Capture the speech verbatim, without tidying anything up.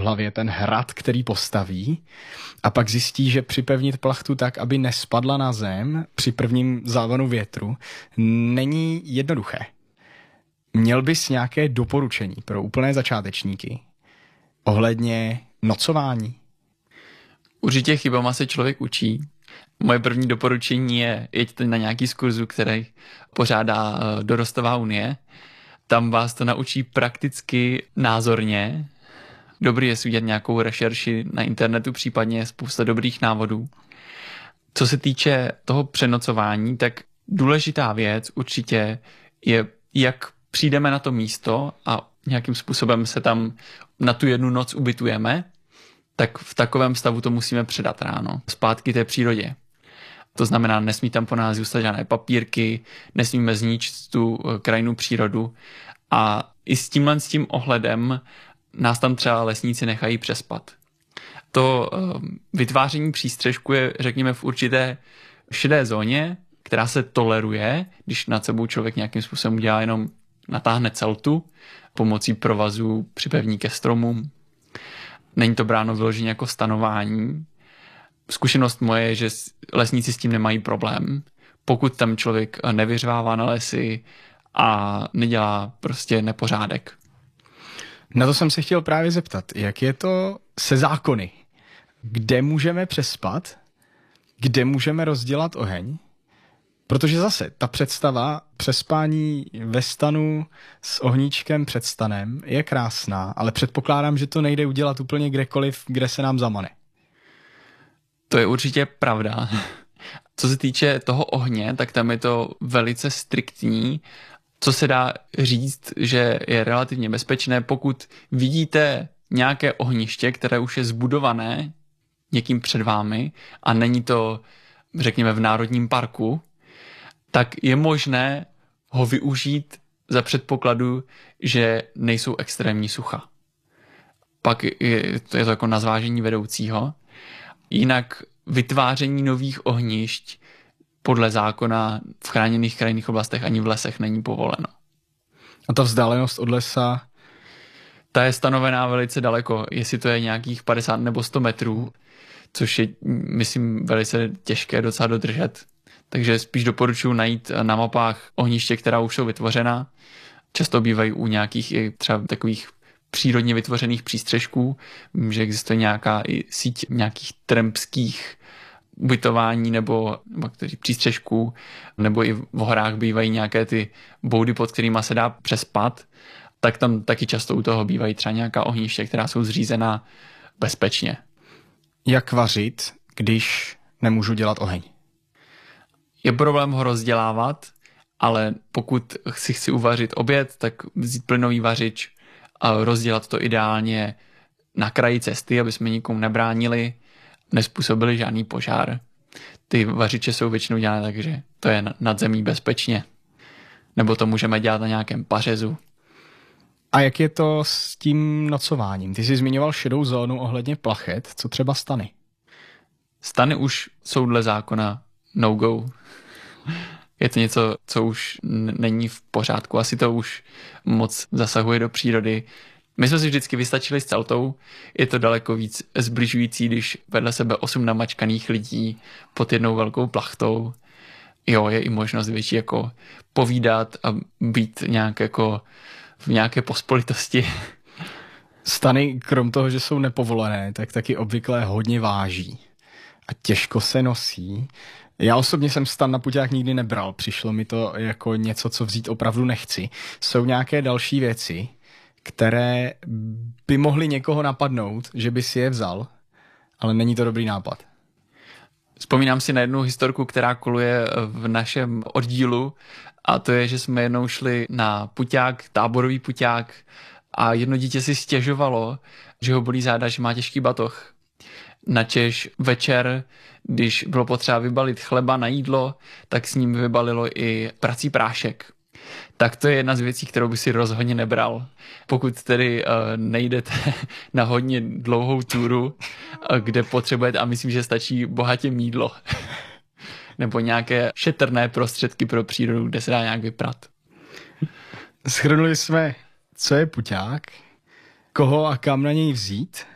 hlavě ten hrad, který postaví, a pak zjistí, že připevnit plachtu tak, aby nespadla na zem při prvním závanu větru, není jednoduché. Měl bys nějaké doporučení pro úplné začátečníky ohledně nocování? Určitě chybama se člověk učí. Moje první doporučení je, jeďte na nějaký z kurzů, který pořádá Dorostová unie. Tam vás to naučí prakticky názorně. Dobrý je si udělat nějakou rešerši na internetu, případně spousta dobrých návodů. Co se týče toho přenocování, tak důležitá věc určitě je, jak přijdeme na to místo a nějakým způsobem se tam na tu jednu noc ubytujeme, tak v takovém stavu to musíme předat ráno, zpátky té přírodě. To znamená, nesmí tam po nás zůstat žádné papírky, nesmíme zničit tu krajinu přírodu a i s tímhle s tím ohledem nás tam třeba lesníci nechají přespat. To vytváření přístřežku je, řekněme, v určité šedé zóně, která se toleruje, když nad sebou člověk nějakým způsobem udělá jenom natáhne celtu pomocí provazu připevní ke stromům. Není to bráno vyloženě jako stanování. Zkušenost moje je, že lesníci s tím nemají problém. Pokud tam člověk nevyřvává na lesy a nedělá prostě nepořádek. Na to jsem se chtěl právě zeptat, jak je to se zákony? Kde můžeme přespat? Kde můžeme rozdělat oheň? Protože zase ta představa přespání ve stanu s ohníčkem před stanem je krásná, ale předpokládám, že to nejde udělat úplně kdekoliv, kde se nám zamane. To je určitě pravda. Co se týče toho ohně, tak tam je to velice striktní. Co se dá říct, že je relativně bezpečné, pokud vidíte nějaké ohniště, které už je zbudované někým před vámi a není to, řekněme, v národním parku, tak je možné ho využít za předpokladu, že nejsou extrémní sucha. Pak je to, je to jako na zvážení vedoucího. Jinak vytváření nových ohnišť podle zákona v chráněných krajinných oblastech ani v lesech není povoleno. A ta vzdálenost od lesa? Ta je stanovená velice daleko, jestli to je nějakých padesát nebo sto metrů, což je, myslím, velice těžké docela dodržet. Takže spíš doporučuji najít na mapách ohniště, která už jsou vytvořena. Často bývají u nějakých i třeba takových přírodně vytvořených přístřežků, že existuje nějaká i síť nějakých trampských ubytování nebo, nebo přístřežků, nebo i v horách bývají nějaké ty boudy, pod kterými se dá přespat, tak tam taky často u toho bývají třeba nějaká ohniště, která jsou zřízená bezpečně. Jak vařit, když nemůžu dělat oheň? Je problém ho rozdělávat, ale pokud si chci uvařit oběd, tak vzít plynový vařič a rozdělat to ideálně na kraji cesty, aby jsme nikomu nebránili, nespůsobili žádný požár. Ty vařiče jsou většinou dělané tak, že to je nad zemí bezpečně. Nebo to můžeme dělat na nějakém pařezu. A jak je to s tím nocováním? Ty jsi zmiňoval šedou zónu ohledně plachet, co třeba stany? Stany už jsou dle zákona no-go. Je to něco, co už není v pořádku. Asi to už moc zasahuje do přírody. My jsme si vždycky vystačili s celtou. Je to daleko víc zbližující, když vedle sebe osm namačkaných lidí pod jednou velkou plachtou. Jo, je i možnost větší jako povídat a být nějak jako v nějaké pospolitosti. Stany, krom toho, že jsou nepovolené, tak taky obvykle hodně váží a těžko se nosí. Já osobně jsem stan na puťák nikdy nebral. Přišlo mi to jako něco, co vzít opravdu nechci. Jsou nějaké další věci, které by mohly někoho napadnout, že by si je vzal, ale není to dobrý nápad. Vzpomínám si na jednu historku, která koluje v našem oddílu, a to je, že jsme jednou šli na puťák, táborový puťák, a jedno dítě si stěžovalo, že ho bolí záda, že má těžký batoh. Načež večer, když bylo potřeba vybalit chleba na jídlo, tak s ním vybalilo i prací prášek. Tak to je jedna z věcí, kterou by si rozhodně nebral. Pokud tedy uh, nejdete na hodně dlouhou túru, uh, kde potřebujete, a myslím, že stačí bohatě mýdlo, nebo nějaké šetrné prostředky pro přírodu, kde se dá nějak vyprat. Shrnuli jsme, co je puťák, koho a kam na něj vzít,